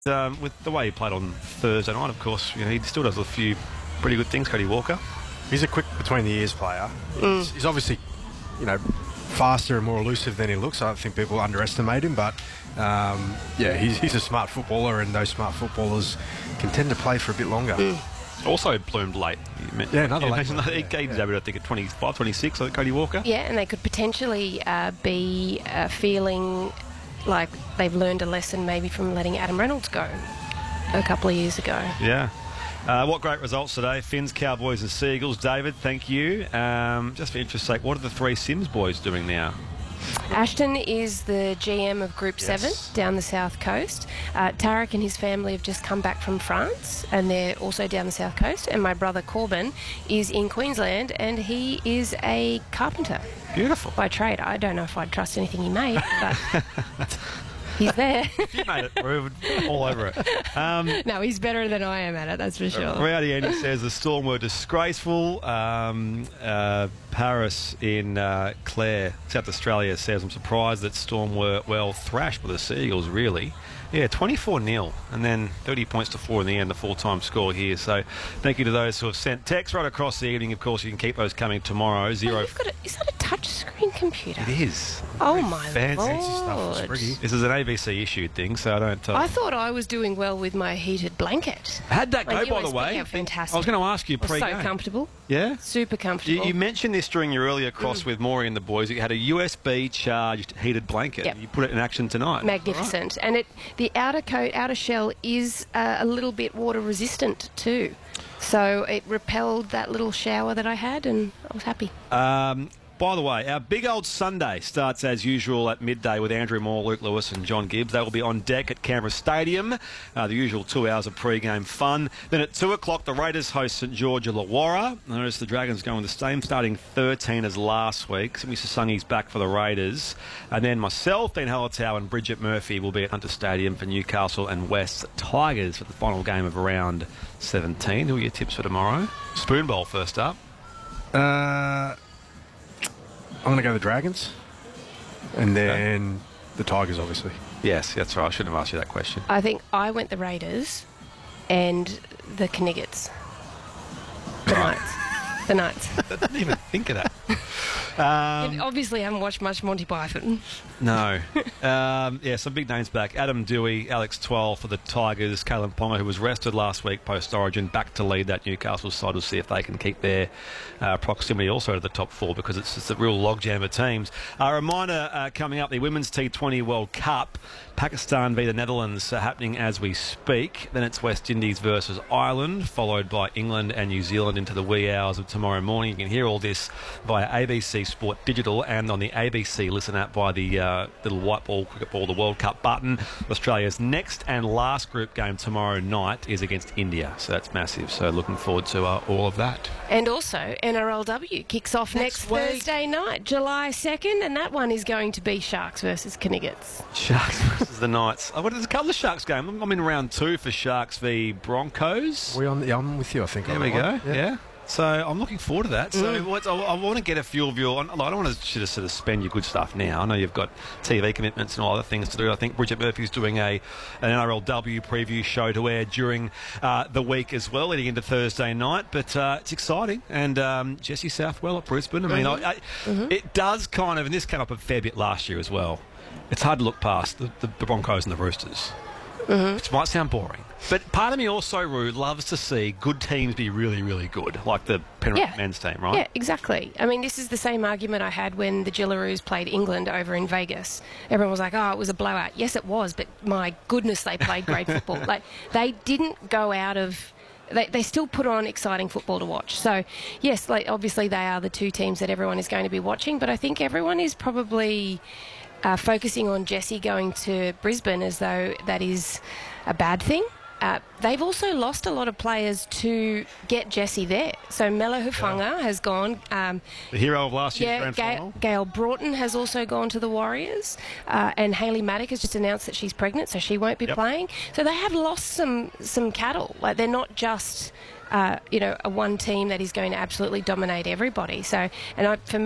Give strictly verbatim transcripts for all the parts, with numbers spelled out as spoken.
Um, with the way he played on Thursday night, of course, you know, he still does a few pretty good things, Cody Walker. He's a quick between the ears player. Mm. He's, he's obviously, you know, faster and more elusive than he looks. I don't think people underestimate him, but um, yeah, he's, he's a smart footballer, and those smart footballers can tend to play for a bit longer. Mm. Also bloomed late. Yeah, another late one. He yeah, yeah. yeah. I think, at twenty-five, twenty-six, like Cody Walker. Yeah, and they could potentially uh, be uh, feeling like they've learned a lesson maybe from letting Adam Reynolds go a couple of years ago. Yeah. Uh, what great results today. Finns, Cowboys and Seagulls. David, thank you. Um, just for interest's sake, what are the three Sims boys doing now? Ashton is the G M of Group Yes. seven down the south coast. Uh, Tarek and his family have just come back from France, and they're also down the south coast. And my brother Corbin is in Queensland, and he is a carpenter. Beautiful. By trade. I don't know if I'd trust anything he made, but he's there. If you made it, we're all over it. Um, no, he's better than I am at it, that's for sure. Rowdy Andy says the Storm were disgraceful. Um, uh, Paris in uh, Clare, South Australia, says, I'm surprised that Storm were, well, thrashed by the Seagulls, really. Yeah, twenty-four nil, and then thirty points to four in the end, the full-time score here. So thank you to those who have sent texts right across the evening. Of course, you can keep those coming tomorrow. Zero. Oh, you've got a, is that a touch-screen computer? It is. Oh, Very my fancy Lord. stuff. This is an A B C-issued thing, so I don't... Uh, I thought I was doing well with my heated blanket. How'd that go, My by U S the B way? are fantastic. I was going to ask you It was pre-game. so comfortable. Yeah? Super comfortable. You, you mentioned this during your earlier cross Mm. with Maury and the boys. You had a U S B charged heated blanket. Yep. You put it in action tonight. Magnificent. And it the outer coat, outer shell is uh, a little bit water resistant too. So it repelled that little shower that I had, and I was happy. Um, by the way, our big old Sunday starts as usual at midday with Andrew Moore, Luke Lewis and John Gibbs. They will be on deck at Canberra Stadium. Uh, the usual two hours of pre-game fun. Then at two o'clock, the Raiders host St George Illawarra. Notice the Dragons going the same starting thirteen as last week. Simi Sasungi's back for the Raiders. And then myself, Dean Hallertau and Bridget Murphy will be at Hunter Stadium for Newcastle and West Tigers for the final game of round seventeen. Who are your tips for tomorrow? Spoon Bowl first up. Uh... I'm going to go the Dragons, and then okay. the Tigers, obviously. Yes, that's right. I shouldn't have asked you that question. I think I went the Raiders and the Kniggets. The Knights. The Knights. I didn't even think of that. Um, you obviously haven't watched much Monty Python. No. um, yeah, some big names back. Adam Dewey, Alex Twelve for the Tigers. Kalen Ponga, who was rested last week post-Origin, back to lead that Newcastle side. We'll see if they can keep their uh, proximity also to the top four, because it's, it's a real logjam of teams. A reminder uh, coming up, the Women's T twenty World Cup. Pakistan v the Netherlands uh, happening as we speak. Then it's West Indies versus Ireland, followed by England and New Zealand into the wee hours of tomorrow morning. You can hear all this via A B C Sport Digital and on the A B C Listen app by the uh, little white ball, cricket ball, the World Cup button. Australia's next and last group game tomorrow night is against India, so that's massive. So looking forward to uh, all of that. And also, N R L W kicks off Next next, week. Thursday night, July second, and that one is going to be Sharks versus Kniggets. Sharks versus the Knights. Oh, what is a couple of Sharks game? I'm, I'm in round two for Sharks v Broncos. We on? Yeah, I'm with you. I think. There on we go. that one. Yeah. So I'm looking forward to that. So Mm. what's, I, I want to get a feel of your... I don't want to just sort of spend your good stuff now. I know you've got T V commitments and all other things to do. I think Bridget Murphy's doing a an N R L W preview show to air during uh, the week as well, leading into Thursday night. But uh, it's exciting. And um, Jesse Southwell at Brisbane. I mean, Mm-hmm. I, I, mm-hmm. it does kind of... And this came up a fair bit last year as well. It's hard to look past the, the, the Broncos and the Roosters. Mm-hmm. Which might sound boring. But part of me also, Roo, loves to see good teams be really, really good, like the Penrith Yeah. men's team, right? Yeah, exactly. I mean, this is the same argument I had when the Gillaroos played England over in Vegas. Everyone was like, oh, it was a blowout. Yes, it was, but my goodness, they played great football. Like, they didn't go out of... They, they still put on exciting football to watch. So, yes, like obviously they are the two teams that everyone is going to be watching, but I think everyone is probably... Uh, focusing on Jessie going to Brisbane as though that is a bad thing. Uh, they've also lost a lot of players to get Jessie there. So Melo Hufanga yeah. has gone. Um, the hero of last year's yeah, grand Gail, final. Gail Broughton has also gone to the Warriors. Uh, and Hayley Maddock has just announced that she's pregnant, so she won't be yep. playing. So they have lost some, some cattle. Like, they're not just... Uh, you know, a one team that is going to absolutely dominate everybody. So, and I, for me,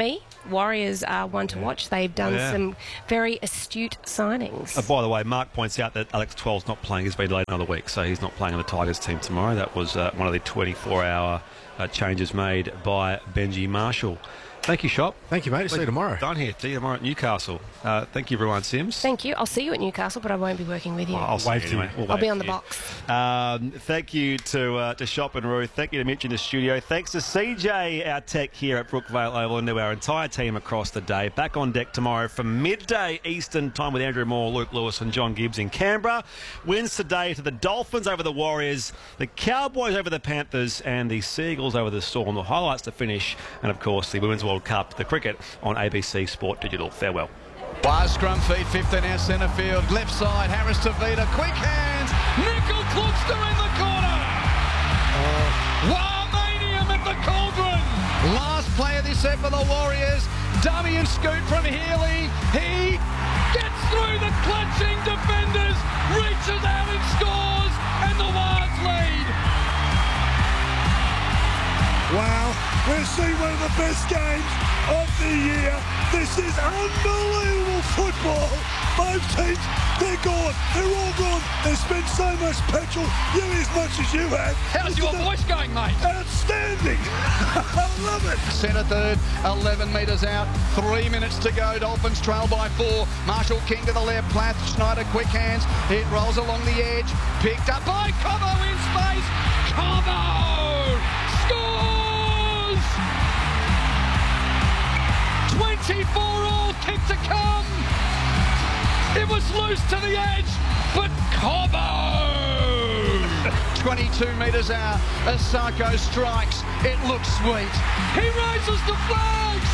Warriors are one to watch. They've done Yeah. some very astute signings. Uh, by the way, Mark points out that Alex twelve's not playing. He's been delayed another week, so he's not playing on the Tigers team tomorrow. That was uh, one of the twenty-four hour uh, changes made by Benji Marshall. Thank you, Shop. Thank you, mate. See you tomorrow. Done here. See you tomorrow at Newcastle. Uh, thank you, everyone. Sims. Thank you. I'll see you at Newcastle, but I won't be working with you. Well, I'll see wave you to anyway. you. We'll I'll wave be on to the you. box. Um, thank you to uh, to Shop and Ruth. Thank you to Mitch in the studio. Thanks to C J, our tech here at Brookvale Oval, and to our entire team across the day. Back on deck tomorrow from midday Eastern time with Andrew Moore, Luke Lewis and John Gibbs in Canberra. Wins today to the Dolphins over the Warriors, the Cowboys over the Panthers, and the Seagulls over the Storm. The highlights to finish, and of course the Women's World Cup, the cricket on A B C Sport Digital. Farewell. Bar scrum feed, fifteen out centre field, left side, Harris to Vida, quick hands, Nickel Klutster in the corner. Oh. Warmanium at the Cauldron. Last play of this set for the Warriors. Dummy and scoot from Healy. He gets through the clutching defenders, reaches out and scores, and the Wards lead. Wow, we're seeing one of the best games of the year. This is unbelievable football. Both teams, they're gone. They're all gone. They spent so much petrol, nearly as much as you have. How's your voice going, mate? Outstanding. I love it. Centre third, eleven metres out, three minutes to go. Dolphins trail by four. Marshall King to the left, Plath, Schneider, quick hands. It rolls along the edge, picked up by Cobo in space. Cobo scores! twenty-four all, kick to come. It was loose to the edge, but Cobo! twenty-two metres out, Asako strikes. It looks sweet. He raises the flags!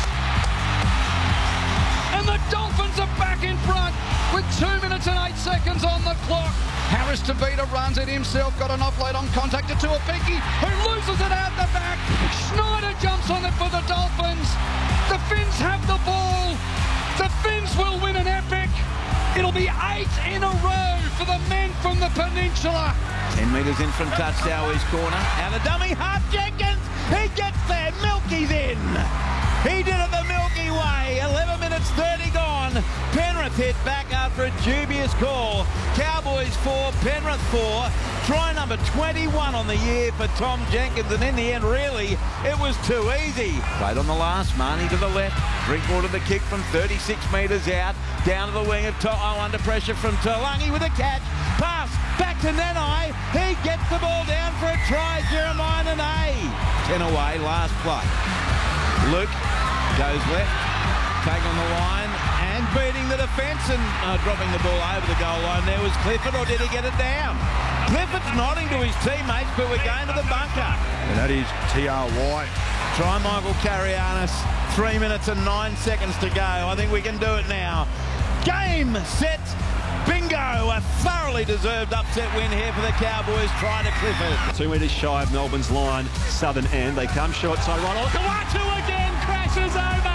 And the Dolphins are back in front with two minutes and eight seconds on the clock. Harris to Vida runs it himself, got an offload on contact to Tuapiki, who loses it out the back. Schneider jumps on it for the Dolphins. The Finns have the ball. The Finns will win an epic. It'll be eight in a row for the men from the peninsula. ten metres in from Touchdower's corner. Out of dummy, half Jenkins. He gets there. Milky's in. He did it the Milky Way. eleven minutes thirty gone. Penrith hit back after a dubious call. Cowboys four, Penrith four. Try number twenty-one on the year for Tom Jenkins. And in the end, really, it was too easy. Played on the last. Marnie to the left. Drinkwater the kick from thirty-six metres out. Down to the wing of To'o under pressure from Talangi with a catch. Pass back to Nanai. He gets the ball down for a try. Jeremiah Nanai. ten away, last play. Luke goes left, take on the line and beating the defence and uh, dropping the ball over the goal line. There was Clifford, or did he get it down? Clifford's nodding to his teammates, but we're going to the bunker. And that is T R Y. Try Michael Carianis, three minutes and nine seconds to go. I think we can do it now. Game, set, bingo! A thoroughly deserved upset win here for the Cowboys. Try to Clifford. Two metres shy of Melbourne's line, southern end. They come short side right. Oh, Kawatu again crashes over.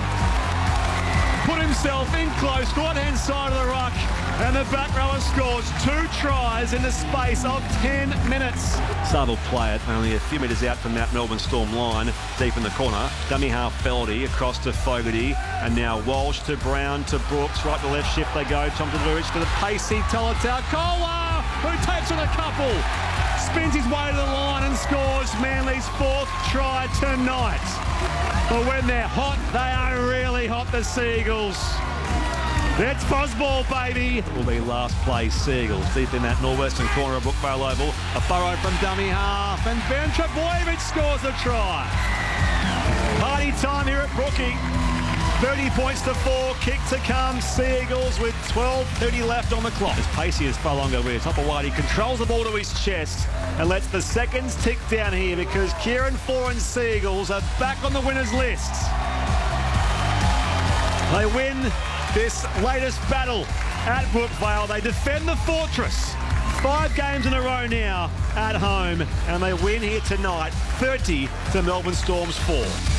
Put himself in close, right-hand side of the ruck, and the back rower scores two tries in the space of ten minutes. Sard will play it only a few metres out from that Melbourne Storm line, deep in the corner. Dummy half Feldy across to Fogarty, and now Walsh to Brown to Brooks. Right to left shift they go. Tom Dlurich to the pacey Tolotau. Kola, who takes on a couple. Spins his way to the line and scores Manly's fourth try tonight. But when they're hot, they are really hot, the Seagulls. It's Fuzzball, baby. Will be last play Seagulls, deep in that northwestern corner of Brookvale Oval. A burrow from dummy half, and Ben Trebojevic scores the try. Party time here at Brookie. thirty points to four, kick to come. Seagulls with twelve thirty left on the clock. As Pacey is far longer with Topawati controls the ball to his chest and lets the seconds tick down here because Kieran Foran Seagulls are back on the winners list. They win this latest battle at Brookvale. They defend the fortress. Five games in a row now at home, and they win here tonight, thirty to Melbourne Storm's four.